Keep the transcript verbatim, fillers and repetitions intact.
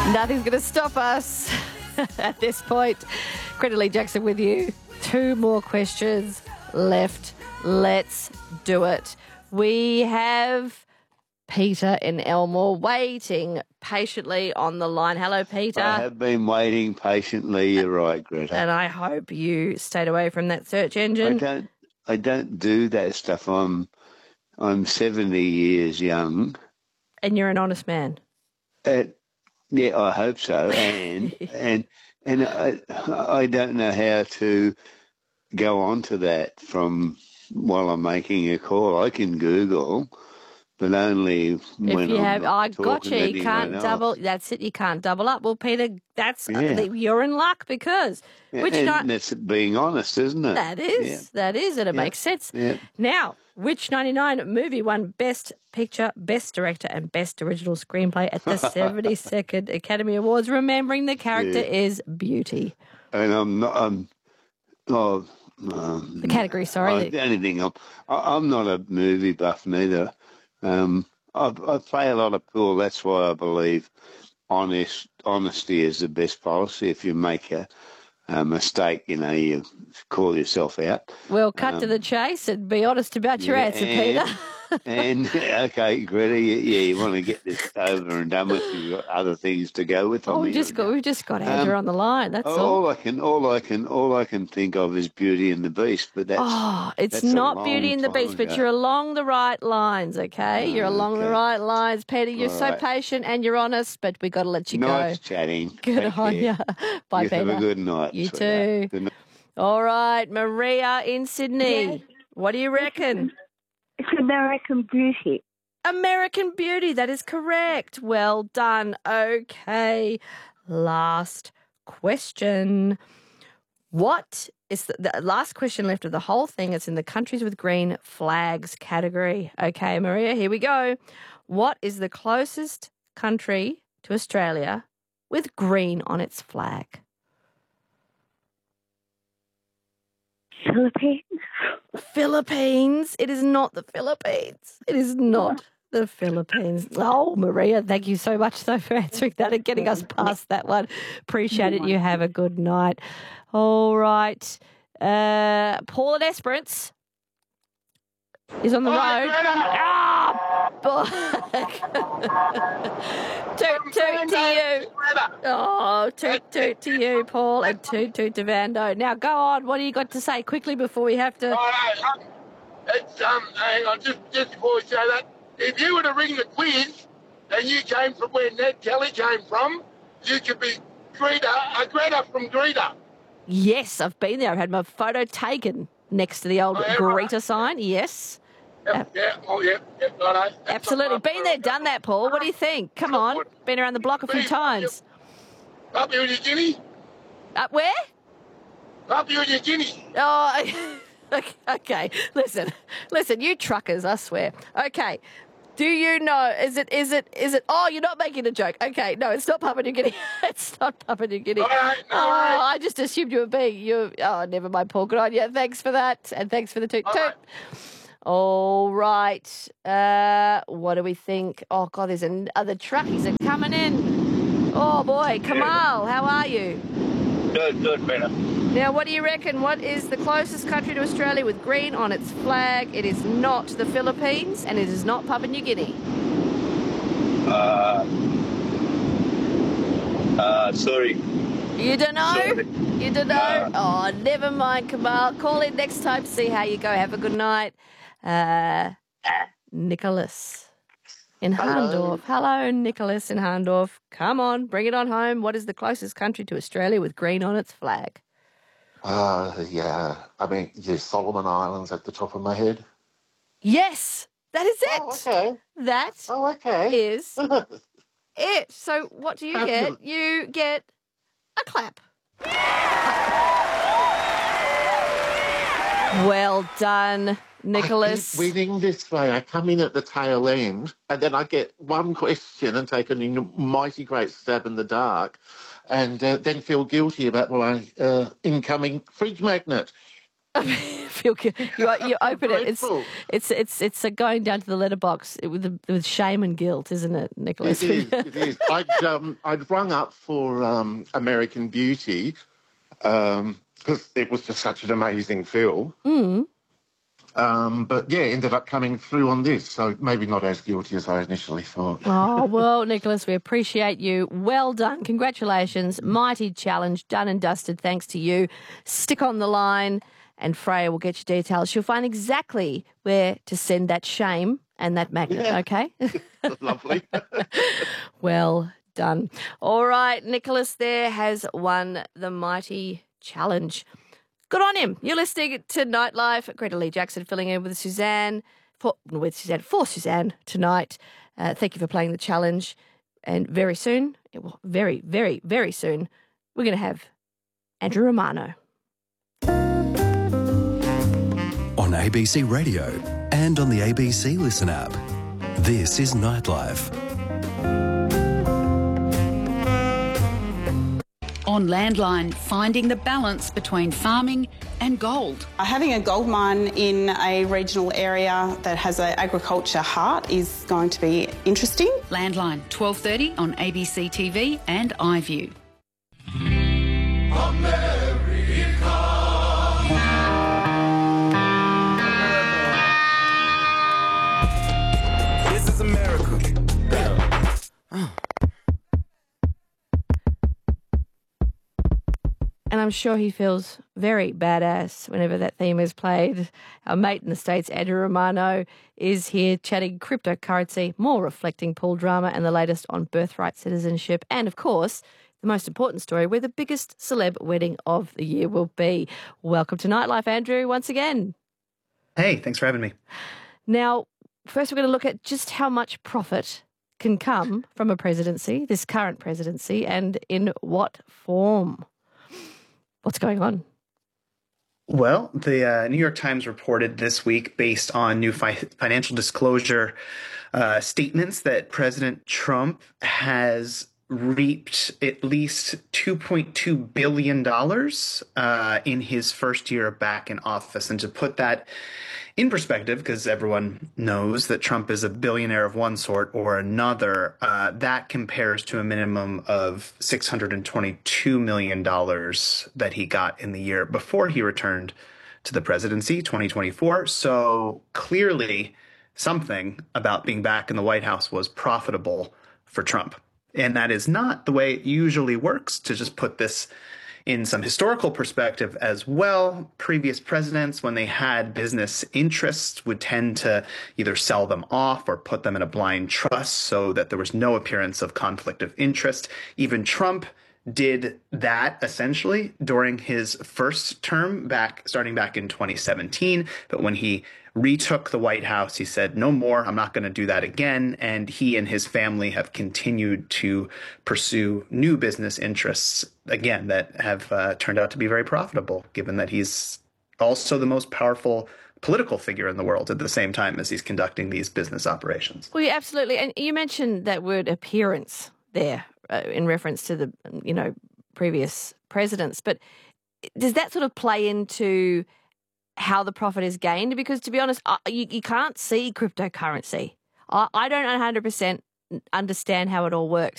Nothing's going to stop us at this point. Greta Lee Jackson with you. Two more questions left. Let's do it. We have Peter in Elmore waiting patiently on the line. Hello, Peter. I have been waiting patiently. You're right, Greta. And I hope you stayed away from that search engine. I don't. I don't do that stuff. I'm. I'm seventy years young. And you're an honest man. Uh, yeah, I hope so. And and and I I don't know how to go on to that from while I'm making a call. I can Google, but only when if you I'm have, not I got talking you. to You can't anyone double. else. That's it. You can't double up. Well, Peter, that's Yeah. you're in luck because which and night? that's being honest, isn't it? That is, that is, and it Yeah. makes sense. Yeah. Now, which ninety-nine movie won Best Picture, Best Director, and Best Original Screenplay at the seventy-second Academy Awards? Remembering the character Yeah. is Beauty. And I'm not. I'm. Oh, um, The category, sorry. I, the only thing I'm. I, I'm not a movie buff neither. Um, I, I play a lot of pool. That's why I believe honest honesty is the best policy. If you make a, a mistake, you know, you call yourself out. Well, cut Um, to the chase and be honest about your yeah, answer, and- Peter. And okay, Greta, you, yeah, you want to get this over and done with. You've got other things to go with. Oh, on we the just got other- we've just got Andrew Um, on the line. That's all. all I can, all I can, all I can think of is Beauty and the Beast. But that's Oh, it's that's a not Beauty long and the time Beast, but ago. you're along the right lines, okay? You're along the Okay. right lines, Peter. You're All so right. patient and you're honest, but we got to let you nice go. chatting. Good Take on care. you. Bye, You Peter. have a good night. You sweetheart. too. Good night. All right, Maria in Sydney. Yes. What do you reckon? It's American Beauty. American Beauty, that is correct. Well done. Okay, last question. What is the, the last question left of the whole thing? It's in the countries with green flags category. Okay, Maria, here we go. What is the closest country to Australia with green on its flag? Philippines. Philippines. It is not the Philippines. It is not the Philippines. Oh, Maria, thank you so much, though, for answering that and getting us past that one. Appreciate it. You have a good night. All right. Uh, Paul and Esperance is on the road. Ah, toot, toot to you. Oh, toot, toot to you, Paul, and toot, toot to Vando. Now, go on. What do you got to say quickly before we have to... Righto, um, it's, um, hang on, just, just before we say that, if you were to ring the quiz and you came from where Ned Kelly came from, you could be Greta, a Greta from Greta. Yes, I've been there. I've had my photo taken next to the old Oh, yeah, Greta right. sign. Yes, Yep, yeah, oh, yeah, yeah, righto. That's absolutely. not- Been there, done that, Paul. What do you think? Come on. Been around the block a few Been- times. Papua New Guinea? Uh, where? Papua New Guinea. Oh, okay, okay. Listen, listen, you truckers, I swear. Okay. Do you know, is it, is it, is it, oh, you're not making a joke. Okay, no, it's not Papua New Guinea. It's not Papua New Guinea. All right, no oh, worries. I just assumed you were being, you, oh, never mind, Paul. Good on you. Thanks for that. And thanks for the toot All toot. right. All right. Uh, what do we think? Oh, God, there's an, uh, the truckies are coming in. Oh, boy. Kamal, how are you? Good, good, Greta. Now, what do you reckon? What is the closest country to Australia with green on its flag? It is not the Philippines, and it is not Papua New Guinea. Uh, uh, sorry. You don't know? Sorry. You don't know? Oh, never mind, Kamal. Call in next time, see how you go. Have a good night. Uh, Nicholas in Hello. Harndorf. Hello, Nicholas in Harndorf. Come on, bring it on home. What is the closest country to Australia with green on its flag? Uh, yeah. I mean, the Solomon Islands at the top of my head. Yes, that is it. Oh, okay. That Oh, okay. is it. So what do you get? You get a clap. Well done, Nicholas. I keep winning this way. I come in at the tail end, and then I get one question and take a mighty great stab in the dark, and uh, then feel guilty about my uh, incoming fridge magnet. feel good. You, you open it. It's Grateful. it's it's it's uh, going down to the letterbox with with shame and guilt, isn't it, Nicholas? It is. It is. I'd um, I'd rung up for um, American Beauty because um, it was just such an amazing film. Mm. Um, but yeah, ended up coming through on this, so maybe not as guilty as I initially thought. Oh, well, Nicholas, we appreciate you. Well done. Congratulations. Mighty challenge. Done and dusted. Thanks to you. Stick on the line and Freya will get you details. She'll find exactly where to send that shame and that magnet, Yeah. okay? Lovely. Well done. All right, Nicholas there has won the mighty challenge. Good on him. You're listening to Nightlife. Greta Lee Jackson filling in with Suzanne, for, with Suzanne, for Suzanne tonight. Uh, thank you for playing the challenge. And very soon, well, very, very, very soon, we're going to have Andrew Romano. On A B C Radio and on the A B C Listen app. This is Nightlife. On Landline, finding the balance between farming and gold. Having a gold mine in a regional area that has an agriculture heart is going to be interesting. Landline, twelve thirty on A B C T V and iView. This is America. And I'm sure he feels very badass whenever that theme is played. Our mate in the States, Andrew Romano, is here chatting cryptocurrency, more reflecting pool drama and the latest on birthright citizenship. And, of course, the most important story, where the biggest celeb wedding of the year will be. Welcome to Nightlife, Andrew, once again. Hey, thanks for having me. Now, first we're going to look at just how much profit can come from a presidency, this current presidency, and in what form. What's going on? Well, the uh, New York Times reported this week, based on new fi- financial disclosure uh, statements, that President Trump has reaped at least two point two billion dollars uh, in his first year back in office. And to put that in perspective, because everyone knows that Trump is a billionaire of one sort or another, uh, that compares to a minimum of six hundred twenty-two million dollars that he got in the year before he returned to the presidency, twenty twenty-four. So clearly something about being back in the White House was profitable for Trump. And that is not the way it usually works. To just put this in some historical perspective as well, previous presidents, when they had business interests, would tend to either sell them off or put them in a blind trust so that there was no appearance of conflict of interest. Even Trump did that essentially during his first term, back starting back in twenty seventeen. But when he retook the White House, he said, no more, I'm not going to do that again. And he and his family have continued to pursue new business interests, again, that have uh, turned out to be very profitable, given that he's also the most powerful political figure in the world at the same time as he's conducting these business operations. Well, yeah, absolutely. And you mentioned that word appearance there uh, in reference to the, you know, previous presidents. But does that sort of play into how the profit is gained? Because, to be honest, I, you, you can't see cryptocurrency. I, I don't one hundred percent understand how it all works.